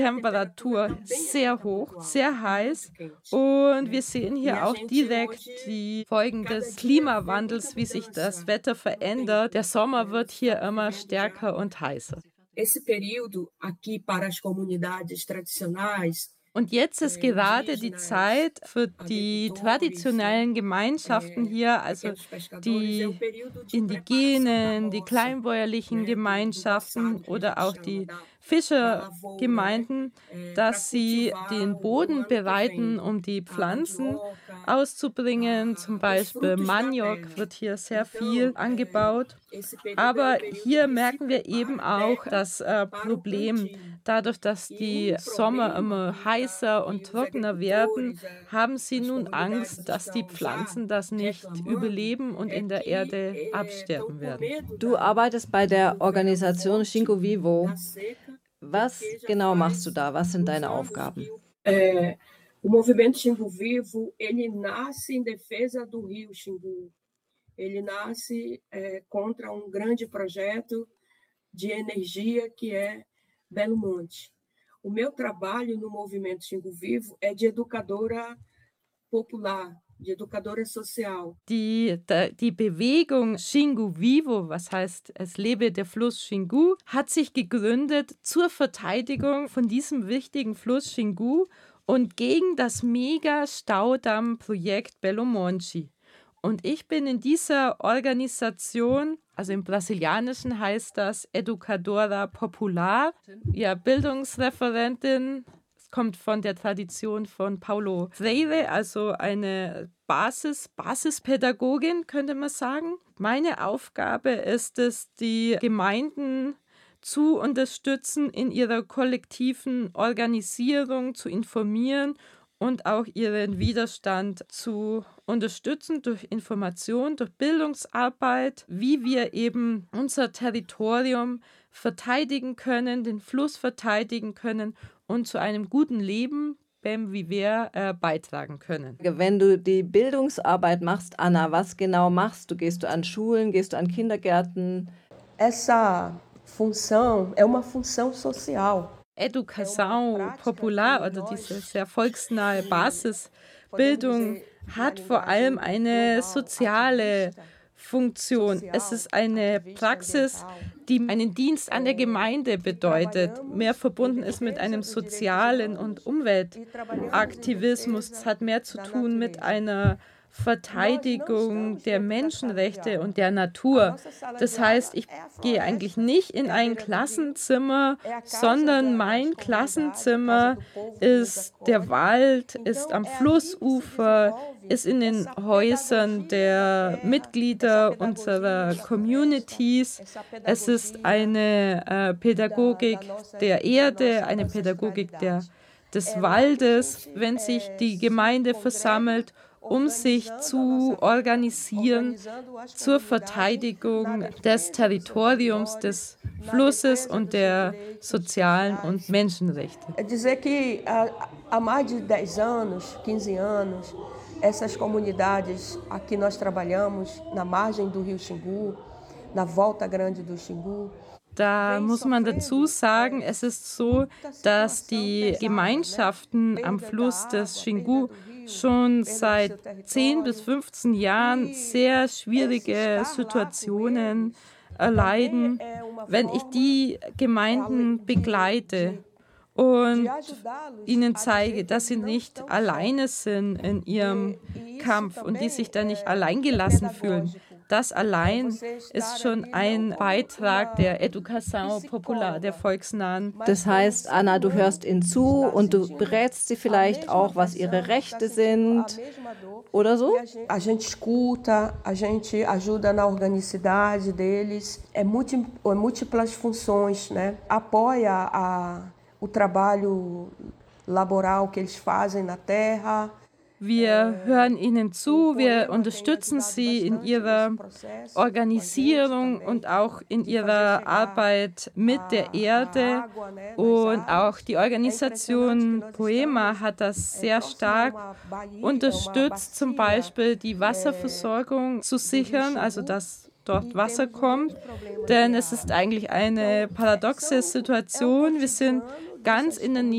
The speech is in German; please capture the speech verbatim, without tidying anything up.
Temperatur sehr hoch, sehr heiß. Und wir sehen hier auch direkt die Folgen des Klimawandels, wie sich das Wetter verändert. Der Sommer wird hier immer stärker und heißer. Esse período aqui para as comunidades tradicionais. Und jetzt ist gerade die Zeit für die traditionellen Gemeinschaften hier, also die indigenen, die kleinbäuerlichen Gemeinschaften oder auch die Fischergemeinden, dass sie den Boden bereiten, um die Pflanzen auszubringen. Zum Beispiel Maniok wird hier sehr viel angebaut. Aber hier merken wir eben auch das äh, Problem, dadurch, dass die Sommer immer heißer und trockener werden, haben sie nun Angst, dass die Pflanzen das nicht überleben und in der Erde absterben werden. Du arbeitest bei der Organisation Xingu Vivo. Was genau machst du da? Was sind deine Aufgaben? É, o movimento Xingu Vivo, ele nasce em defesa do rio Xingu. Ele nasce é, contra um grande projeto de energia que é Belo Monte. O meu trabalho no movimento Xingu Vivo é de educadora popular, de educadora social. Die, die Bewegung Xingu Vivo, was heißt, es lebe der Fluss Xingu, hat sich gegründet zur Verteidigung von diesem wichtigen Fluss Xingu und gegen das Mega-Staudamm-Projekt Belo Monte. Und ich bin in dieser Organisation, also im Brasilianischen heißt das Educadora Popular, ja, Bildungsreferentin. Es kommt von der Tradition von Paulo Freire, also eine Basis, Basispädagogin, könnte man sagen. Meine Aufgabe ist es, die Gemeinden zu unterstützen, in ihrer kollektiven Organisierung zu informieren und auch ihren Widerstand zu unterstützen durch Information, durch Bildungsarbeit, wie wir eben unser Territorium verteidigen können, den Fluss verteidigen können und zu einem guten Leben beim Viver äh, beitragen können. Wenn du die Bildungsarbeit machst, Anna, was genau machst du? Gehst du an Schulen, gehst du an Kindergärten? Essa função é uma função social. Educação Popular oder diese sehr volksnahe Basisbildung hat vor allem eine soziale Funktion. Es ist eine Praxis, die einen Dienst an der Gemeinde bedeutet, mehr verbunden ist mit einem sozialen und Umweltaktivismus. Es hat mehr zu tun mit einer Verteidigung der Menschenrechte und der Natur. Das heißt, ich gehe eigentlich nicht in ein Klassenzimmer, sondern mein Klassenzimmer ist der Wald, ist am Flussufer, ist in den Häusern der Mitglieder unserer Communities. Es ist eine äh, Pädagogik der Erde, eine Pädagogik der, des Waldes, wenn sich die Gemeinde versammelt, um sich zu organisieren zur Verteidigung des Territoriums, des Flusses und der sozialen und Menschenrechte. É dizer que há mais de dez anos, quinze anos, essas comunidades aqui nós trabalhamos na margem do Rio Xingu, na Volta Grande do Xingu. Da muss man dazu sagen, es ist so, dass die Gemeinschaften am Fluss des Xingu schon seit zehn bis fünfzehn Jahren sehr schwierige Situationen erleiden. Wenn ich die Gemeinden begleite und ihnen zeige, dass sie nicht alleine sind in ihrem Kampf und die sich da nicht alleingelassen fühlen, das allein ist schon ein Beitrag der Educação Popular, der volksnahen. Das heißt, Anna, du hörst ihnen zu und du berätst sie vielleicht auch, was ihre Rechte sind oder so? A gente escuta, a gente ajuda na organicidade deles, é múltiplas funções, né? Apoia a, o trabalho laboral que eles fazem na terra. Wir hören ihnen zu, wir unterstützen sie in ihrer Organisierung und auch in ihrer Arbeit mit der Erde. Und auch die Organisation Poema hat das sehr stark unterstützt, zum Beispiel die Wasserversorgung zu sichern, also dass dort Wasser kommt. Denn es ist eigentlich eine paradoxe Situation. Wir sind ganz in der Nähe